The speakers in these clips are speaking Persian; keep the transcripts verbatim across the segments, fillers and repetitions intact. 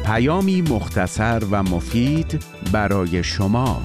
پیامی مختصر و مفید برای شما.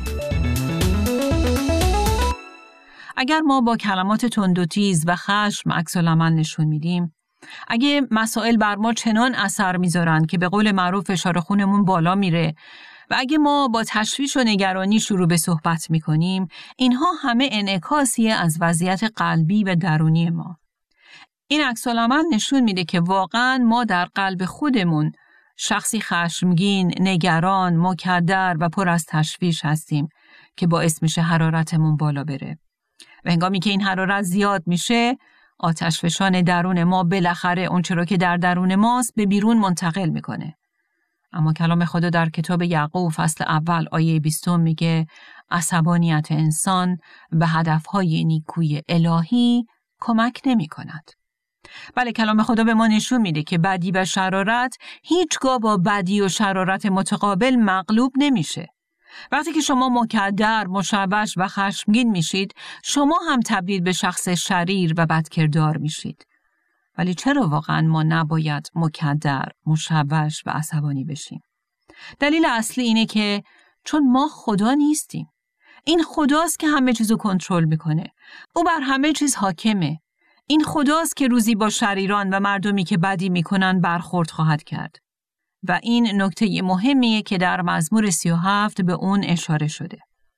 اگر ما با کلمات تند و تیز و خشم عکس العمل نشون میدیم، اگه مسائل بر ما چنان اثر میذارن که به قول معروف فشار خونمون بالا میره و اگه ما با تشویش و نگرانی شروع به صحبت میکنیم، اینها همه انعکاسیه از وضعیت قلبی و درونی ما. این عکس العمل نشون میده که واقعاً ما در قلب خودمون شخصی خشمگین، نگران، مکدر و پر از تشویش هستیم که باعث میشه حرارتمون بالا بره. و هنگامی که این حرارت زیاد میشه، آتشفشان درون ما بالاخره اون چرا که در درون ماست به بیرون منتقل میکنه. اما کلام خدا در کتاب یعقوب فصل اول آیه بیستم میگه عصبانیت انسان به هدفهای نیکوی الهی کمک نمی کند. بله، کلام خدا به ما نشون میده که بدی و شرارت هیچگاه با بدی و شرارت متقابل مغلوب نمیشه. وقتی که شما مکدر، مشوش و خشمگین میشید، شما هم تبدیل به شخص شریر و بدکردار میشید. ولی چرا واقعا ما نباید مکدر، مشوش و عصبانی بشیم؟ دلیل اصلی اینه که چون ما خدا نیستیم. این خداست که همه چیزو کنترل میکنه. او بر همه چیز حاکمه. این خداست که روزی با شریران و مردمی که بدی میکنن برخورد خواهد کرد. و این نکته مهمیه که در مزمور سی و هفت به اون اشاره شده.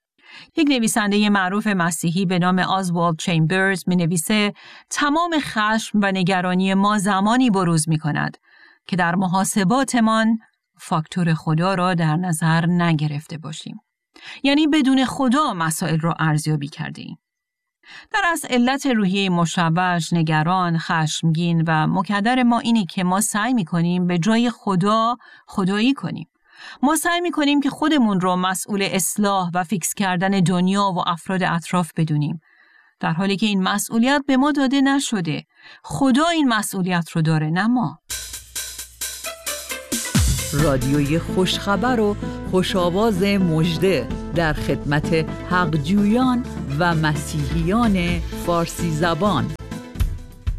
یک نویسنده معروف مسیحی به نام آزوالد چیمبرز می نویسه تمام خشم و نگرانی ما زمانی بروز می کند که در محاسباتمان فاکتور خدا را در نظر نگرفته باشیم. یعنی بدون خدا مسائل را ارزیابی کرده ایم. در اصل علت روحیه مشوش، نگران، خشمگین و مکدر ما اینه که ما سعی می کنیم به جای خدا خدایی کنیم. ما سعی می کنیم که خودمون رو مسئول اصلاح و فیکس کردن دنیا و افراد اطراف بدونیم، در حالی که این مسئولیت به ما داده نشده. خدا این مسئولیت رو داره، نه ما. رادیوی خوشخبر و خوشاواز مژده در خدمت حقجویان و مسیحیان فارسی زبان.